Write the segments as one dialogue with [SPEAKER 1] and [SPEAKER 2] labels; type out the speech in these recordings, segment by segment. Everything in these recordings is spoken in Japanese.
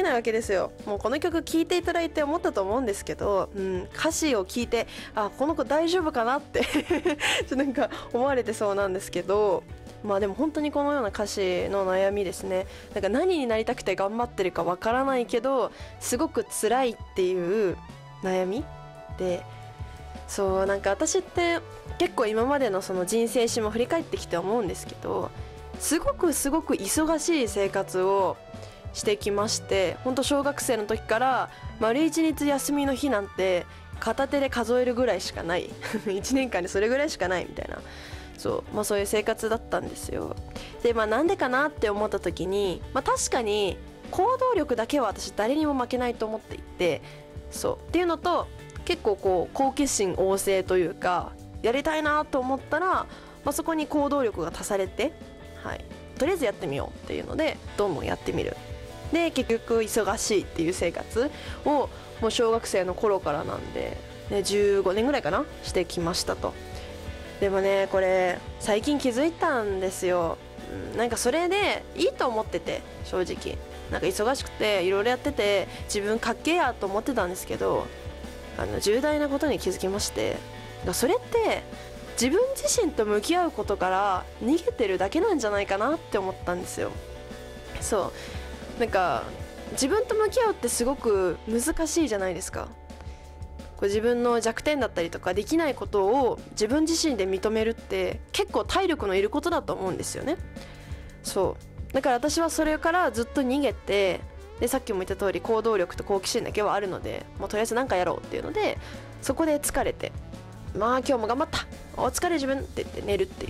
[SPEAKER 1] ないわけですよ。もうこの曲聴いていただいて思ったと思うんですけど、歌詞を聞いてこの子大丈夫かなってなんか思われてそうなんですけど、でも本当にこのような歌詞の悩みですね。なんか何になりたくて頑張ってるかわからないけどすごく辛いっていう悩みで、そうなんか私って結構今までのその人生史も振り返ってきて思うんですけど、すごく忙しい生活をしてきまして、本当小学生の時から丸一日休みの日なんて片手で数えるぐらいしかない1年間でそれぐらいしかないみたいな、そういう生活だったんですよ。でなんでかなって思った時に、確かに行動力だけは私誰にも負けないと思っていて、っていうのと結構好奇心旺盛というか、やりたいなと思ったら、そこに行動力が足されて、とりあえずやってみようっていうのでどんどんやってみる。で結局忙しいっていう生活をもう小学生の頃からなんで、15年ぐらいかなしてきましたと。でもねこれ最近気づいたんですよ。なんかそれでいいと思ってて、正直なんか忙しくていろいろやってて自分かっけえやと思ってたんですけど、重大なことに気づきまして、それって自分自身と向き合うことから逃げてるだけなんじゃないかなって思ったんですよ。なんか自分と向き合うってすごく難しいじゃないですか。自分の弱点だったりとかできないことを自分自身で認めるって結構体力のいることだと思うんですよね。だから私はそれからずっと逃げて、でさっきも言った通り行動力と好奇心だけはあるので、もうとりあえず何かやろうっていうので、そこで疲れて今日も頑張ったお疲れ自分って言って寝るっていう、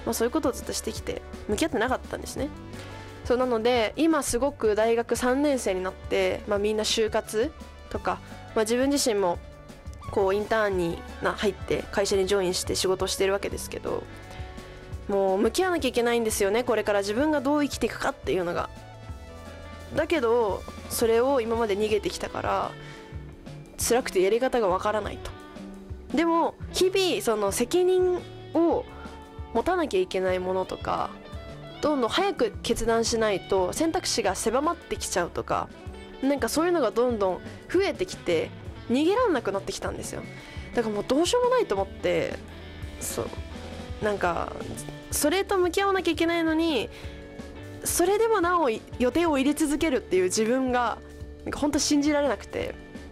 [SPEAKER 1] そういうことをずっとしてきて向き合ってなかったんですね。なので今すごく大学3年生になって、みんな就活とか、自分自身もインターンに入って会社にジョインして仕事をしてるわけですけど、もう向き合わなきゃいけないんですよね、これから自分がどう生きていくかっていうのが。だけどそれを今まで逃げてきたから辛くてやり方がわからないと。でも日々その責任を持たなきゃいけないものとか、どんどん早く決断しないと選択肢が狭まってきちゃうとか、なんかそういうのがどんどん増えてきて逃げらんなくなってきたんですよ。だからもうどうしようもないと思って、なんかそれと向き合わなきゃいけないのに、それでもなお予定を入れ続けるっていう自分がなんか本当信じられなくて、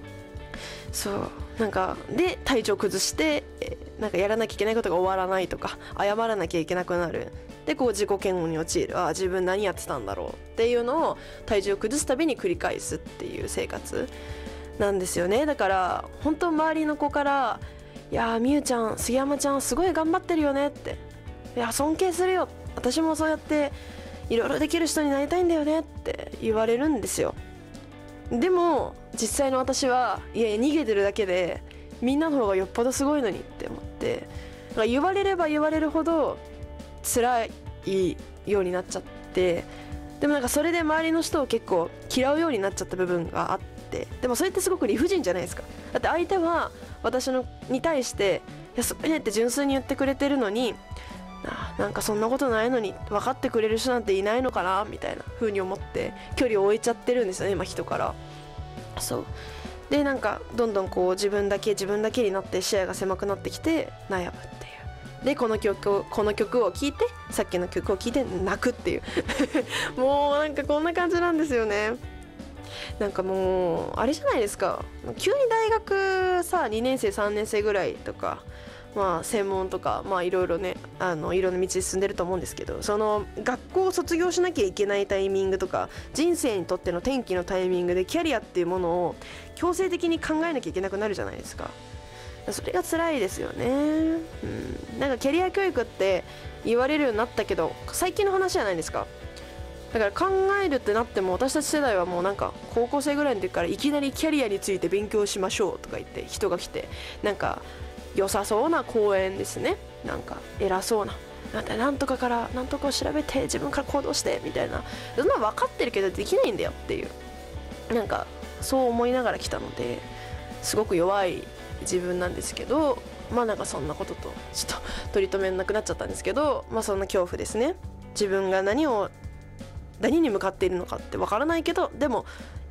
[SPEAKER 1] なんかで体調崩してなんかやらなきゃいけないことが終わらないとか、謝らなきゃいけなくなる。で自己嫌悪に陥る。自分何やってたんだろうっていうのを体調を崩すたびに繰り返すっていう生活なんですよね。だから本当周りの子からいやみゆちゃん杉山ちゃんすごい頑張ってるよねって、いや尊敬するよ、私もそうやっていろいろできる人になりたいんだよねって言われるんですよ。でも実際の私はいや逃げてるだけでみんなの方がよっぽどすごいのにって思って、言われれば言われるほど辛いようになっちゃって、でもなんかそれで周りの人を結構嫌うようになっちゃった部分があって、でもそれってすごく理不尽じゃないですか。だって相手は私に対していやすごいねって純粋に言ってくれてるのに、なんかそんなことないのに分かってくれる人なんていないのかなみたいな風に思って距離を置いちゃってるんですよね、今人から。でなんかどんどん自分だけになって視野が狭くなってきて悩むっていう。でこの曲を聴いて、さっきの曲を聴いて泣くっていうもうなんかこんな感じなんですよね。なんかもうあれじゃないですか、急に大学さ2年生3年生ぐらいとか、専門とかいろいろねいろんな道進んでると思うんですけど、その学校を卒業しなきゃいけないタイミングとか人生にとっての転機のタイミングでキャリアっていうものを強制的に考えなきゃいけなくなるじゃないですか。それが辛いですよね。なんかキャリア教育って言われるようになったけど最近の話じゃないですか。だから考えるってなっても私たち世代はもうなんか高校生ぐらいの時からいきなりキャリアについて勉強しましょうとか言って人が来て、なんか良さそうな講演ですね、なんか偉そうななんとかからなんとかを調べて自分から行動してみたいな、そんな分かってるけどできないんだよっていう、なんかそう思いながら来たのですごく弱い自分なんですけど、なんかそんなこととちょっと取り留めなくなっちゃったんですけど、そんな恐怖ですね。自分が何に向かっているのかって分からないけど、でも